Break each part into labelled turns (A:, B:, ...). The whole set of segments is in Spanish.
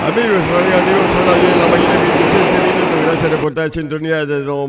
A: Amigos, amigos, son las 10 de la mañana, 27 minutos. Gracias por estar en sintonía de don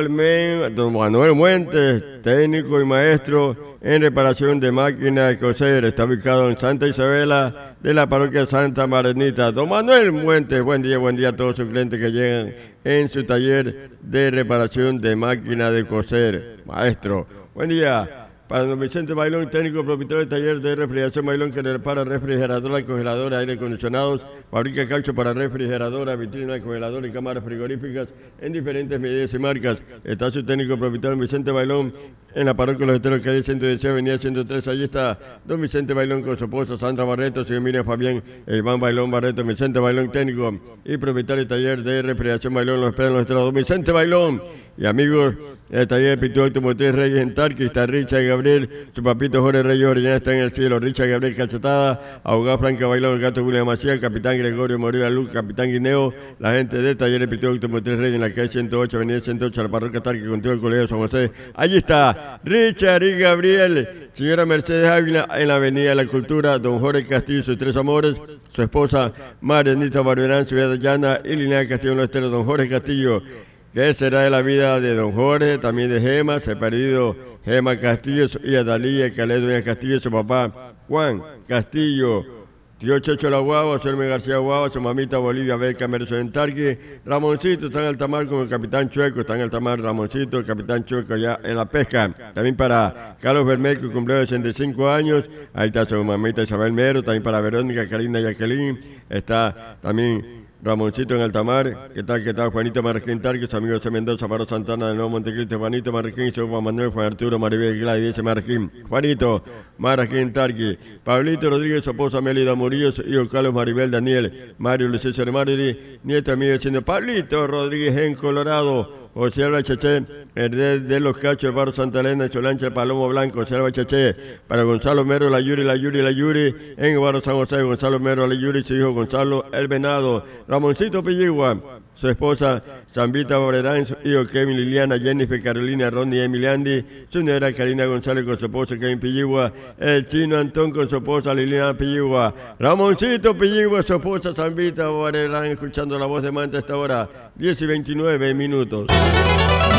A: Manuel Muentes, técnico y maestro en reparación de máquinas de coser. Está ubicado en Santa Isabela de la parroquia Santa Marenita. Don Manuel Muentes, buen día a todos sus clientes que llegan en su taller de reparación de máquinas de coser. Maestro, buen día. Para don Vicente Bailón, técnico propietario del taller de refrigeración Bailón, que repara refrigeradoras, congeladores, aire acondicionados, fabrica caucho para refrigeradoras, vitrinas, congeladores y cámaras frigoríficas en diferentes medidas y marcas. Está su técnico propietario Vicente Bailón en la parroquia Los Esteros, calle 116, avenida 103. Allí está don Vicente Bailón con su esposa Sandra Barreto, señor Miriam Fabián, Iván Bailón Barreto, Vicente Bailón, técnico y propietario del taller de refrigeración Bailón. Los esperan Los Esteros, don Vicente Bailón. Y amigos, el taller Pintura Automotriz Reyes en Tarqui, está Richard Gabriel, su papito Jorge Reyes Orellana está en el cielo, Richard Gabriel Cachetada, abogado Franca Bailón, el gato William Macías, capitán Gregorio Morera Luz, capitán Guineo, la gente del taller Pintura Automotriz Reyes en la calle 108, avenida 108, la parroquia Tarqui, contigo el colegio de San José. Allí está Richard y Gabriel, señora Mercedes Ávila en la avenida de la Cultura, don Jorge Castillo, sus tres amores, su esposa Marianita Barberán, su vida Llana y Lineal Castillo en los Esteros, don Jorge Castillo. ¿Qué será de la vida de don Jorge, también de Gema? Se ha perdido Gema Castillo, su hija Dalía, Caled Doña Castillo, su papá Juan Castillo, tío Checho La Guagua, su hermano García Guagua, su mamita Bolivia Beca Mercedes en Tarqui, Ramoncito está en altamar con el capitán Chueco, está en altamar Ramoncito, el capitán Chueco allá en la pesca. También para Carlos Bermejo, cumplió 65 años, ahí está su mamita Isabel Mero, también para Verónica, Karina Jacqueline, está también Ramoncito en altamar, ¿qué tal? Juanito Marroquín Tarqui, su amigo José Mendoza, Paro Santana del Nuevo Montecristo, Juanito Marroquín, su Juan Manuel, Juan Arturo, Maribel Gladys, Marroquín, Juanito Marroquín Tarqui, Pablito Rodríguez, su esposa Mélida Murillo, su hijo Carlos Maribel Daniel, Mario Luis César Mariri, nieto amigo diciendo Pablito Rodríguez en Colorado, José Alba Cheché, el de los Cachos de Barro Santa Elena, Cholancha, Palomo Blanco, José Alba Cheché, para Gonzalo Mero, la Yuri, en Barro San José, Gonzalo Mero, la Yuri, su hijo Gonzalo El Venado, Ramoncito Pilligua, su esposa Zambita Borerán, su hijo Kevin Liliana, Jennifer Carolina, Ronnie Emiliandi, su negra Karina González con su esposa Kevin Pilligua, el chino Antón con su esposa Liliana Pilligua, Ramoncito Pilligua, su esposa Zambita Borerán, escuchando la voz de Manta a esta hora, 10:29 minutos.